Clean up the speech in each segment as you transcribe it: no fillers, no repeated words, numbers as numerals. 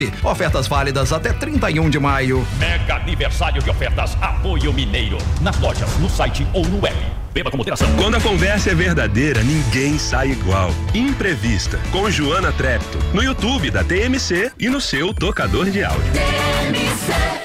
Ofertas válidas até 31 de maio. Mega aniversário de ofertas Apoio Mineiro. Nas lojas, no site ou no web. Beba com moderação. Quando a conversa é verdadeira, ninguém sai igual. Imprevista, com Joana Trepto. No YouTube da TMC e no seu tocador de áudio. TMC.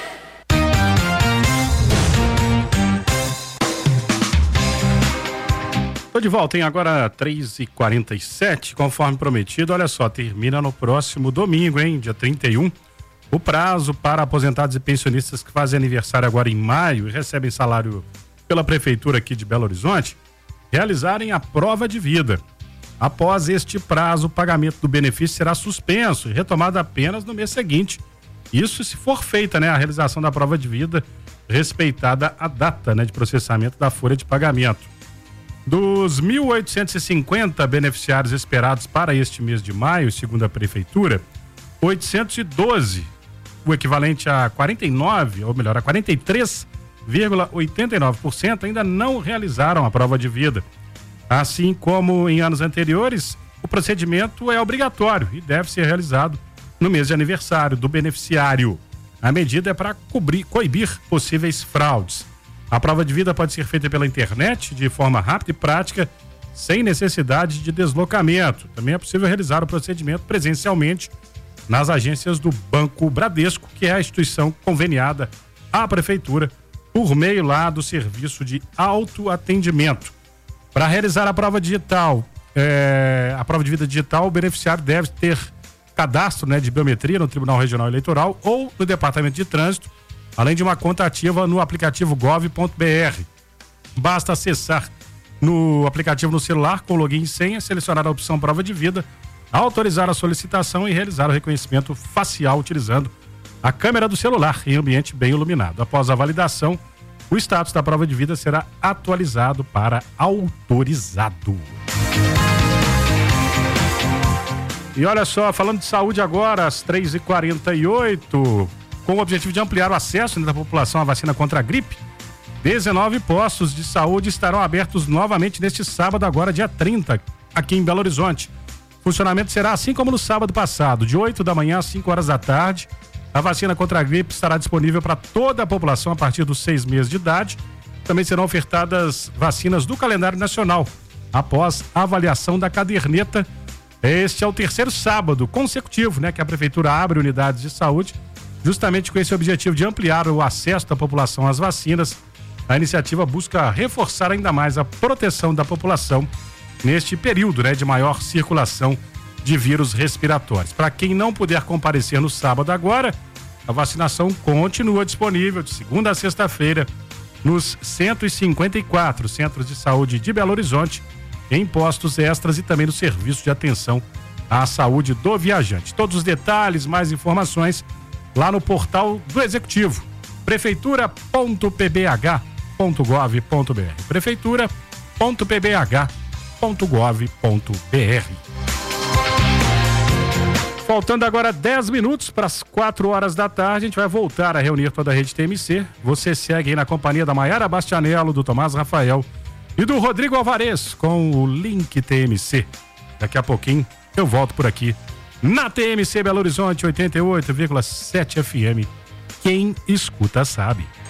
Tô de volta, hein? Agora 3h47, conforme prometido. Olha só, termina no próximo domingo, hein? Dia 31. O prazo para aposentados e pensionistas que fazem aniversário agora em maio e recebem salário pela Prefeitura aqui de Belo Horizonte, realizarem a prova de vida. Após este prazo, o pagamento do benefício será suspenso e retomado apenas no mês seguinte. Isso se for feita, né, a realização da prova de vida, respeitada a data, né, de processamento da folha de pagamento. Dos 1.850 beneficiários esperados para este mês de maio, segundo a Prefeitura, 812, o equivalente a 43,89% ainda não realizaram a prova de vida. Assim como em anos anteriores, o procedimento é obrigatório e deve ser realizado no mês de aniversário do beneficiário. A medida é para coibir possíveis fraudes. A prova de vida pode ser feita pela internet de forma rápida e prática, sem necessidade de deslocamento. Também é possível realizar o procedimento presencialmente nas agências do Banco Bradesco, que é a instituição conveniada à Prefeitura, por meio lá do serviço de autoatendimento. Para realizar a prova digital, a prova de vida digital, o beneficiário deve ter cadastro, né, de biometria no Tribunal Regional Eleitoral ou no Departamento de Trânsito, além de uma conta ativa no aplicativo gov.br. Basta acessar no aplicativo no celular com login e senha, selecionar a opção prova de vida, autorizar a solicitação e realizar o reconhecimento facial utilizando a câmera do celular em ambiente bem iluminado. Após a validação, o status da prova de vida será atualizado para autorizado. E olha só, falando de saúde agora, às 3h48, com o objetivo de ampliar o acesso, né, da população à vacina contra a gripe, 19 postos de saúde estarão abertos novamente neste sábado, agora dia 30, aqui em Belo Horizonte. O funcionamento será assim como no sábado passado, de 8 da manhã às 5 horas da tarde. A vacina contra a gripe estará disponível para toda a população a partir dos 6 meses de idade. Também serão ofertadas vacinas do calendário nacional, após a avaliação da caderneta. Este é o terceiro sábado consecutivo, né, que a Prefeitura abre unidades de saúde, justamente com esse objetivo de ampliar o acesso da população às vacinas. A iniciativa busca reforçar ainda mais a proteção da população neste período, né, de maior circulação de vírus respiratórios. Para quem não puder comparecer no sábado agora, a vacinação continua disponível de segunda a sexta-feira nos 154 centros de saúde de Belo Horizonte, em postos extras e também no serviço de atenção à saúde do viajante. Todos os detalhes, mais informações lá no portal do Executivo, prefeitura.pbh.gov.br, prefeitura.pbh.gov.br. Faltando agora 10 minutos para as 4 horas da tarde, a gente vai voltar a reunir toda a rede TMC. Você segue aí na companhia da Maiara Bastianello, do Tomás Rafael e do Rodrigo Alvarez com o Link TMC. Daqui a pouquinho eu volto por aqui na TMC Belo Horizonte 88,7 FM. Quem escuta sabe.